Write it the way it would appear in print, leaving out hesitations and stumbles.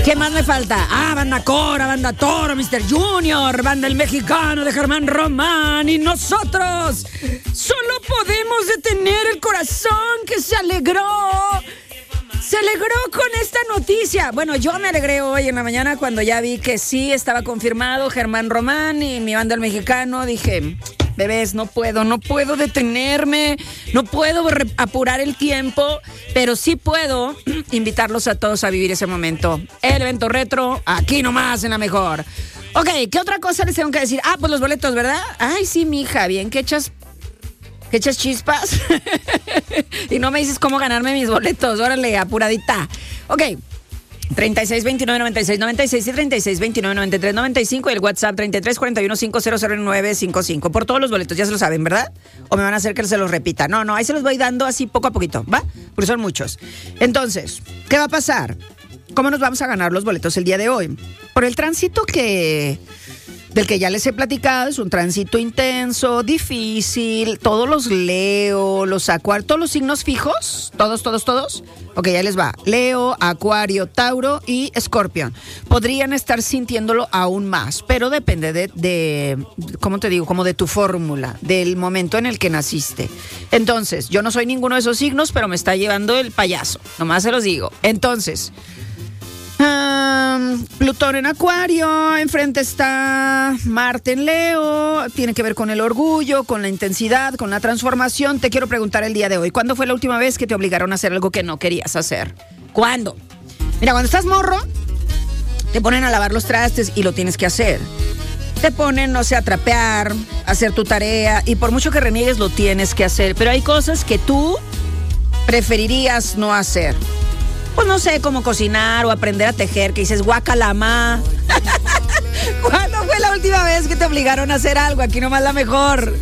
¿Qué más me falta? Banda Cora, Banda Toro, Mr. Junior, Banda El Mexicano de Germán Román. Y nosotros solo podemos detener el corazón que se alegró. Se alegró con esta noticia. Bueno, yo me alegré hoy en la mañana cuando ya vi que sí estaba confirmado Germán Román y mi Banda El Mexicano. Dije, bebés, no puedo detenerme, no puedo apurar el tiempo, pero sí puedo invitarlos a todos a vivir ese momento. El evento retro, aquí nomás en La Mejor. Ok, ¿qué otra cosa les tengo que decir? Pues los boletos, ¿verdad? Ay, sí, mija, bien que echas chispas y no me dices cómo ganarme mis boletos. Órale, apuradita. Ok, 3629-9696 y 3629-9395 y el WhatsApp 3341-500-955 por todos los boletos, ya se lo saben, ¿verdad? ¿O me van a hacer que se los repita? No, ahí se los voy dando así poco a poquito, ¿va? Porque son muchos. Entonces, ¿qué va a pasar? ¿Cómo nos vamos a ganar los boletos el día de hoy? Por el tránsito del que ya les he platicado, es un tránsito intenso, difícil, todos los Leo, los Acuario, todos los signos fijos, todos. Ok, ya les va. Leo, Acuario, Tauro y Escorpión. Podrían estar sintiéndolo aún más, pero depende de ¿cómo te digo? Como de tu fórmula, del momento en el que naciste. Entonces, yo no soy ninguno de esos signos, pero me está llevando el payaso, nomás se los digo. Entonces, Plutón en Acuario, enfrente está Marte en Leo, tiene que ver con el orgullo, con la intensidad, con la transformación. Te quiero preguntar el día de hoy, ¿cuándo fue la última vez que te obligaron a hacer algo que no querías hacer? ¿Cuándo? Mira, cuando estás morro, te ponen a lavar los trastes y lo tienes que hacer. Te ponen, no sé, a trapear, a hacer tu tarea, y por mucho que reniegues lo tienes que hacer. Pero hay cosas que tú preferirías no hacer. Pues no sé, como cocinar o aprender a tejer, que dices, guacalama. ¿Cuándo fue la última vez que te obligaron a hacer algo? Aquí nomás La Mejor.